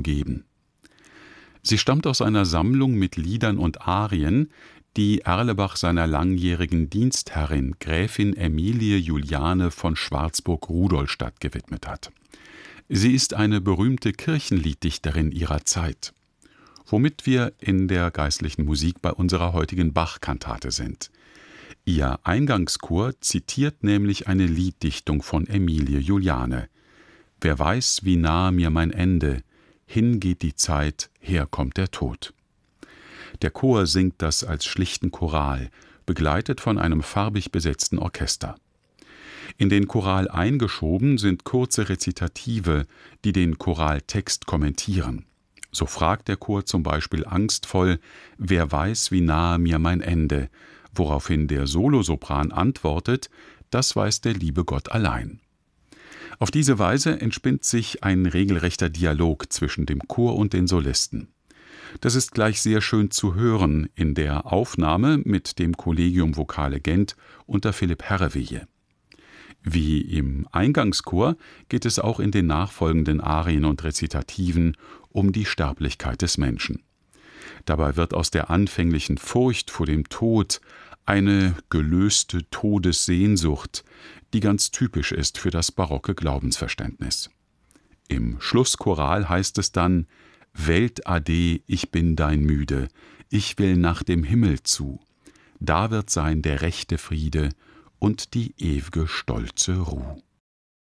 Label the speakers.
Speaker 1: umgeben. Sie stammt aus einer Sammlung mit Liedern und Arien, die Erlebach seiner langjährigen Dienstherrin Gräfin Emilie Juliane von Schwarzburg-Rudolstadt gewidmet hat. Sie ist eine berühmte Kirchenlieddichterin ihrer Zeit. Womit wir in der geistlichen Musik bei unserer heutigen Bach-Kantate sind. Ihr Eingangschor zitiert nämlich eine Lieddichtung von Emilie Juliane. »Wer weiß, wie nah mir mein Ende, hingeht die Zeit, her kommt der Tod.« Der Chor singt das als schlichten Choral, begleitet von einem farbig besetzten Orchester. In den Choral eingeschoben sind kurze Rezitative, die den Choraltext kommentieren. So fragt der Chor zum Beispiel angstvoll: »Wer weiß, wie nahe mir mein Ende?«, woraufhin der Solosopran antwortet: »Das weiß der liebe Gott allein.« Auf diese Weise entspinnt sich ein regelrechter Dialog zwischen dem Chor und den Solisten. Das ist gleich sehr schön zu hören in der Aufnahme mit dem Collegium Vocale Gent unter Philipp Herreweye. Wie im Eingangschor geht es auch in den nachfolgenden Arien und Rezitativen um die Sterblichkeit des Menschen. Dabei wird aus der anfänglichen Furcht vor dem Tod eine gelöste Todessehnsucht, die ganz typisch ist für das barocke Glaubensverständnis. Im Schlusschoral heißt es dann: »Welt ade, ich bin dein Müde, ich will nach dem Himmel zu. Da wird sein der rechte Friede und die ew'ge stolze Ruh.«